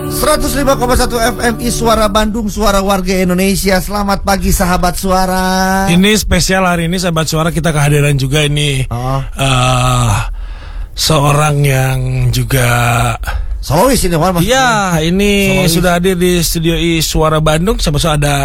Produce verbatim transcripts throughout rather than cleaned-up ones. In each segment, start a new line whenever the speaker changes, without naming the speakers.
seratus lima koma satu F M I Suara Bandung, suara warga Indonesia. Selamat pagi sahabat suara.
Ini spesial hari ini sahabat suara, kita kehadiran juga ini oh. uh, seorang yang juga
solois ini, Mas.
Iya, ini solois. Sudah hadir di studio I Suara Bandung. Sahabat suara ada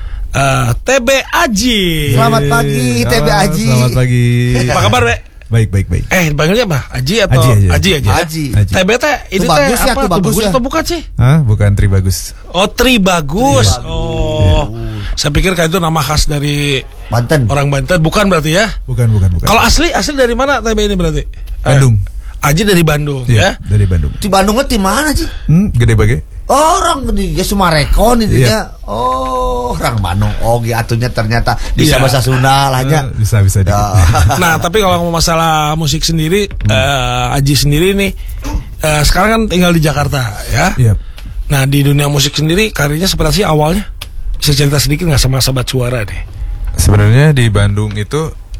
uh, T B Aji.
Selamat pagi T B Aji.
Selamat pagi.
Apa kabar, Be?
Baik, baik, baik.
Eh, panggilnya apa? Aji atau
Aji
Aji
aja?
Aji,
Aji.
T B teh ini teh
ya,
apa?
bagus,
bagus
ya?
atau bukan sih?
Hah, bukan Tribagus.
Oh, Tribagus.
Tribagus.
Oh. Yeah. Saya pikir kayak itu nama khas dari
Banten.
Orang Banten, bukan berarti ya?
Bukan, bukan, bukan.
Kalau asli asli dari mana T B ini berarti?
Bandung.
Eh, Aji dari Bandung
ya,
ya?
Dari Bandung.
Di Bandungnya di mana sih?
Hmm, Gede Bage.
Orang di ya Sumarekon ini
yeah.
ya. Oh, orang Bandung. Oh, atunya ternyata bisa
yeah.
bahasa Sunda lah ya.
Uh, bisa bisa.
Ya.
Nah, tapi kalau ngomong masalah musik sendiri, hmm. uh, Aji sendiri nih uh, sekarang kan tinggal di Jakarta ya.
Yep.
Nah, di dunia musik sendiri karirnya seperti sih awalnya? Bisa cerita sedikit nggak sama sahabat suara nih?
Sebenarnya di Bandung itu,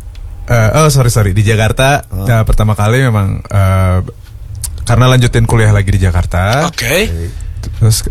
uh, oh sorry sorry di Jakarta oh. ya, pertama kali memang uh, karena lanjutin kuliah lagi di Jakarta.
Oke. Okay.
Terus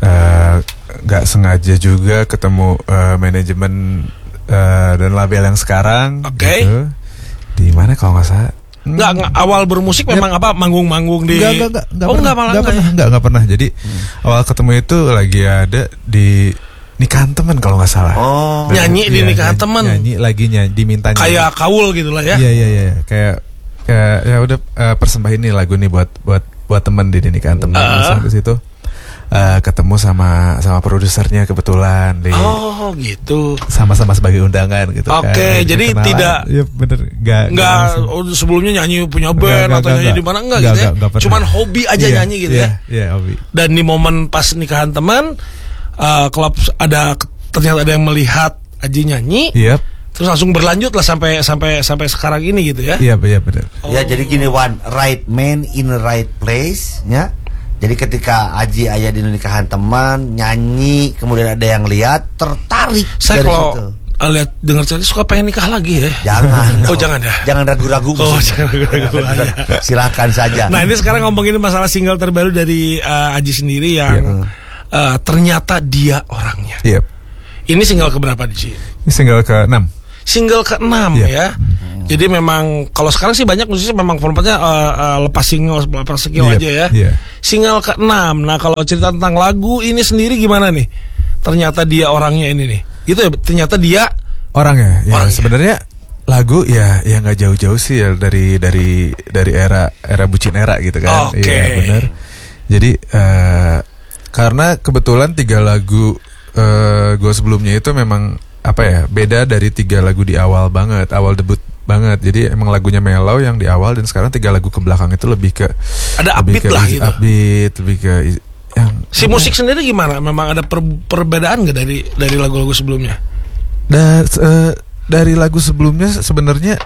nggak uh, sengaja juga ketemu uh, manajemen uh, dan label yang sekarang.
Oke. Okay.
Gitu. Di mana kalau nggak salah? Hmm.
Nggak, nggak awal bermusik
ya.
memang apa manggung-manggung di?
Nggak, nggak, nggak, nggak
oh
pernah,
nggak malah
nggak
nggak
pernah,
ya?
nggak, nggak pernah. Jadi hmm. awal ketemu itu lagi ada di nikahan teman kalau nggak salah.
Oh.
Dan,
nyanyi di
ya,
nikahan
nyanyi,
teman.
Nyanyi lagi nyanyi diminta nyanyi.
Kayak kaul gitu lah ya?
Iya iya iya. Kayak kayak ya udah uh, persembahin nih lagu nih buat buat buat teman di nikahan teman. Uh. Sampai situ. Uh, ketemu sama sama produsernya kebetulan di,
oh gitu,
sama-sama sebagai undangan gitu.
Oke, okay, kan. Jadi kenalan. Tidak,
ya bener, nggak
nggak oh, sebelumnya nyanyi punya band
gak,
atau
gak,
nyanyi
gak,
di mana enggak
gak,
gitu
gak,
ya,
gak
cuman hobi aja
yeah,
nyanyi gitu
yeah,
ya.
Iya yeah, hobi.
Dan di momen pas nikahan teman, uh, klub ada ternyata ada yang melihat Aji nyanyi.
Yep.
Terus langsung berlanjut lah sampai sampai sampai sekarang ini gitu ya.
Iya iya benar.
Oh. Ya jadi gini, one right man in the right place ya. Jadi ketika Aji ayah di nikahan teman nyanyi, kemudian ada yang lihat tertarik.
Saya kalau uh, lihat dengar cerita suka pengen nikah lagi ya.
Jangan.
Oh jangan ya.
Jangan ragu-ragu.
Oh jangan ragu-ragu.
Silakan saja.
Nah ini sekarang ngomongin masalah single terbaru dari uh, Aji sendiri yang yeah. uh, ternyata dia orangnya.
Iya. Yep.
Ini single keberapa Aji?
Ini single ke enam.
Single ke enam
yeah.
ya. Hmm. Jadi memang kalau sekarang sih banyak musisi memang formatnya uh, uh, lepas single, lepas single
yeah.
aja ya.
Yeah.
Single ke enam. Nah kalau cerita tentang lagu ini sendiri gimana nih? Ternyata dia orangnya ini nih. Gitu ya. Ternyata dia
orangnya. Ya
orangnya.
Sebenarnya lagu ya ya nggak jauh-jauh sih ya dari dari dari era era bucin era gitu kan.
Oke. Okay.
Iya benar. Jadi uh, karena kebetulan tiga lagu uh, gue sebelumnya itu memang apa ya beda dari tiga lagu di awal banget, awal debut banget. Jadi emang lagunya mellow yang di awal, dan sekarang tiga lagu ke belakang itu lebih ke
ada upbeat lah gitu.
Upbeat, lebih ke yang
si musik ya? Sendiri gimana? Memang ada per, perbedaan nggak dari dari lagu-lagu sebelumnya?
Da, uh, dari lagu sebelumnya sebenarnya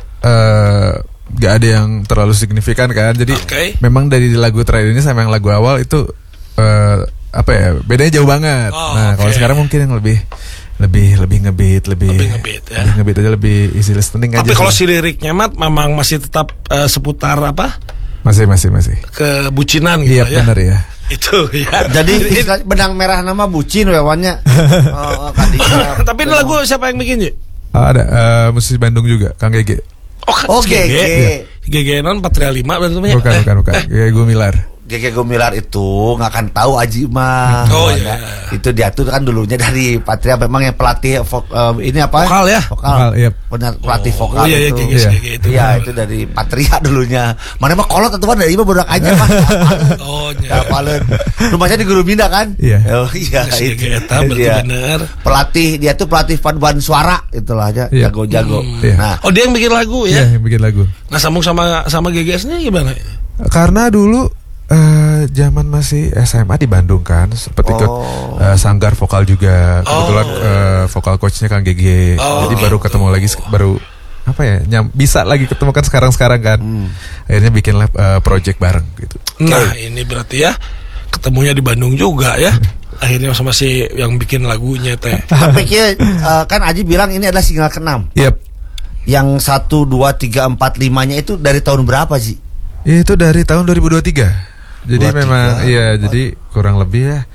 nggak uh, ada yang terlalu signifikan kan. Jadi
okay.
memang dari lagu terakhir ini sama yang lagu awal itu uh, apa ya bedanya jauh banget.
Oh,
nah
okay.
kalau sekarang mungkin yang lebih lebih lebih ngebeat lebih
lebih ngebeat ya.
Lebih ngebeat aja, lebih easy listening aja.
Tapi kalau si liriknya Mat memang masih tetap uh, seputar apa?
Masih masih masih.
Kebucinan gitu
iya,
ya.
Benar ya.
Itu ya. Jadi benang merah nama bucin wewannya. Oh,
oh, tapi ini lagu siapa yang bikin, Ji?
Oh, ada uh, musisi Bandung juga, Kang Gege.
Oh,
oh Gege.
Gege non empat tiga lima berarti namanya.
Bukan, eh, bukan, bukan. Eh. Gege Gumilar.
Gege Gumilar itu nggak akan tahu Aji mah.
Oh iya.
Itu dia tuh kan dulunya dari Patria, memang yang pelatih vok, um, ini apa?
Vokal ya.
Vokal.
Vokal iya.
Benar pelatih
oh,
vokal
oh, iya,
itu.
Iya, iya, iya, itu.
Iya, itu dari Patria dulunya. Mana mah kolot atau mana? Ibu budak aja mah.
Oh
iya. Palen. Rumahnya di Guru Minda kan?
Iya.
Oh iya.
Itu benar.
Pelatih dia tuh pelatih paduan suara itulah aja.
Iya.
Jago-jago.
Hmm, iya.
Nah,
oh dia yang bikin lagu ya?
Iya, yang bikin lagu.
Nah sambung sama sama G G S-nya gimana?
Karena dulu Uh, zaman masih S M A di Bandung kan, seperti ikut oh. uh, sanggar vokal juga. Kebetulan oh. uh, vokal coachnya Kang G G. Oh, jadi okay. baru ketemu lagi, baru apa ya, nyam, bisa lagi ketemu kan sekarang-sekarang kan. Hmm. Akhirnya bikin uh, project bareng gitu.
Nah okay. ini berarti ya ketemunya di Bandung juga ya. Akhirnya sama si yang bikin lagunya teh.
Tapi uh, kan Aji bilang ini adalah single keenam.
Yep.
Yang satu, dua, tiga, empat, limanya itu dari tahun berapa sih?
Itu dari tahun dua ribu dua puluh tiga. Jadi
dua puluh tiga,
memang iya,
oh.
jadi kurang lebih ya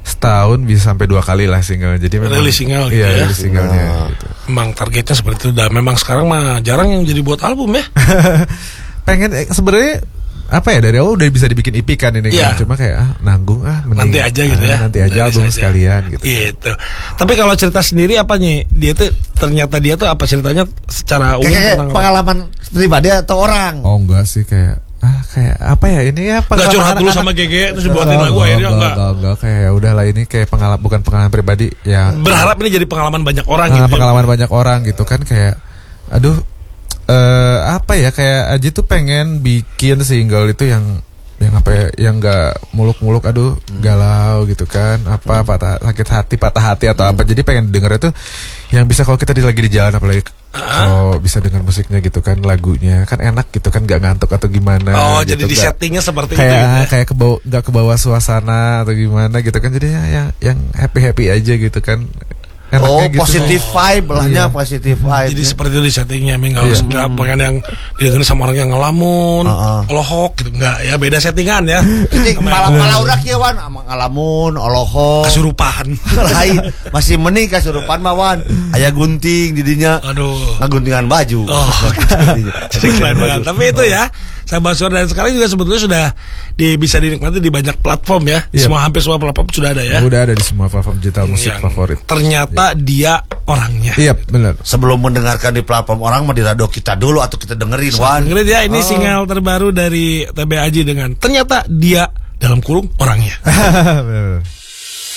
setahun bisa sampai dua kali lah single. Jadi memang
rilis single gitu
iya,
ya.
rilis singlenya gitu.
Emang targetnya seperti itu. Dan memang sekarang mah jarang yang jadi buat album ya.
Pengen eh, sebenarnya apa ya, dari awal udah bisa dibikin E P kan ini
Iya.
kan, cuma kayak ah nanggung ah mending,
Nanti aja gitu
ah,
ya.
nanti aja album
Rilis aja.
sekalian gitu.
Gitu. Tapi kalau cerita sendiri apa nih? Dia tuh ternyata dia tuh apa ceritanya secara umum
Kayak
tentang apa?
pengalaman pribadi atau orang?
Oh enggak sih, kayak ah kayak apa ya ini ya
Nggak
pengalaman
curhat dulu
anak-anak.
sama G G terus dibuatin lagu
enggak,
akhirnya
enggak,
enggak.
enggak, enggak, kayak ya udahlah ini kayak pengalaman, bukan pengalaman pribadi ya.
Berharap ini jadi pengalaman banyak orang
Ah,
gitu. ya.
pengalaman banyak orang gitu kan, kayak aduh eh apa ya, kayak Aji tuh pengen bikin single itu yang yang apa ya, yang enggak muluk-muluk, aduh galau gitu kan, apa patah sakit hati, patah hati atau apa. Jadi pengen denger itu yang bisa kalau kita di, lagi di jalan, apalagi kalau bisa dengar musiknya gitu kan, lagunya kan enak gitu kan, nggak ngantuk atau gimana.
Oh,
gitu,
jadi di
nggak-
settingnya seperti itu
kayak
gitu ya.
kayak kebawa nggak kebawa suasana atau gimana gitu kan, jadi ya, yang yang happy happy aja gitu kan. Enaknya
Oh,
gitu.
positif vibe lahnya,
Iya.
positif vibe.
Jadi seperti itu di settingnya, Ming, nggak harus
Iya.
nggak pengen yang didengerin sama orang yang ngelamun,
Heeh.
lohok gitu, nggak ya, beda settingan ya.
Jadi
Sama
malah
yang
malah udah kieu wan, ama ngalamun, olohok.
kesurupan.
Lain, masih mending kasurupan mah wan. Aya gunting di dinya.
Aduh.
Ngaguntingan baju.
Oh, jadi keren banget. Tapi itu ya, Sahabat Suara, dan sekarang juga sebetulnya sudah di, bisa dinikmati di banyak platform ya. Di
Iya.
semua hampir semua platform sudah ada ya.
Udah ada di semua platform digital musik
Yang
favorit.
Ternyata dia orangnya.
Iya benar.
Sebelum mendengarkan di platform orang mah di radio kita dulu atau kita dengerin wan.
Dengerin ya, ini
Oh.
single terbaru dari T B Aji dengan Ternyata Dia dalam kurung orangnya.
Benar.